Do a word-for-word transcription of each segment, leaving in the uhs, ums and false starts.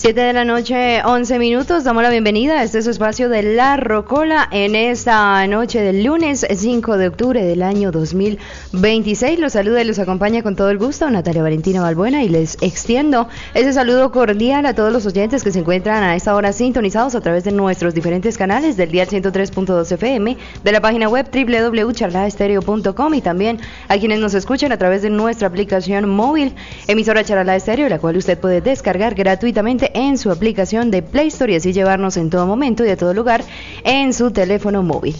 siete de la noche, once minutos. Damos la bienvenida a este su espacio de La Rocola en esta noche del lunes cinco de octubre del año dos mil veintiséis. Los saluda y los acompaña con todo el gusto Natalia Valentina Balbuena y les extiendo ese saludo cordial a todos los oyentes que se encuentran a esta hora sintonizados a través de nuestros diferentes canales del dial ciento tres punto dos F M, de la página web doble u doble u doble u punto charla estéreo punto com y también a quienes nos escuchan a través de nuestra aplicación móvil, emisora Charla Estéreo, la cual usted puede descargar gratuitamente en su aplicación de Play Store y así llevarnos en todo momento y a todo lugar en su teléfono móvil.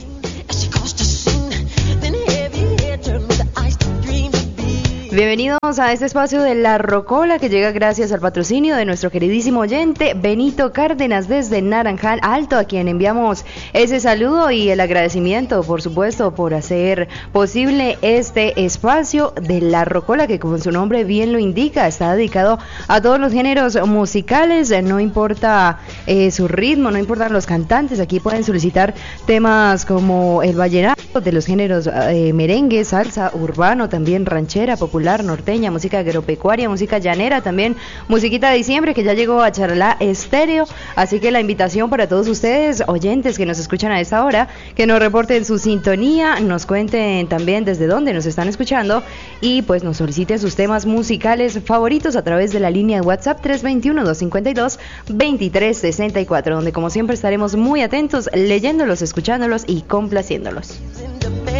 Bienvenidos a este espacio de La Rocola que llega gracias al patrocinio de nuestro queridísimo oyente Benito Cárdenas desde Naranjal Alto, a quien enviamos ese saludo y el agradecimiento, por supuesto, por hacer posible este espacio de La Rocola, que como su nombre bien lo indica, está dedicado a todos los géneros musicales, no importa eh, su ritmo, no importan los cantantes, aquí pueden solicitar temas como el vallenato, de los géneros eh, merengue, salsa, urbano, también ranchera, popular, norteña, música agropecuaria, música llanera, también musiquita de diciembre que ya llegó a Charla Estéreo, así que la invitación para todos ustedes, oyentes que nos escuchan a esta hora, que nos reporten su sintonía, nos cuenten también desde dónde nos están escuchando y pues nos soliciten sus temas musicales favoritos a través de la línea de WhatsApp tres dos uno, dos cinco dos, dos tres seis cuatro, donde como siempre estaremos muy atentos, leyéndolos, escuchándolos y complaciéndolos.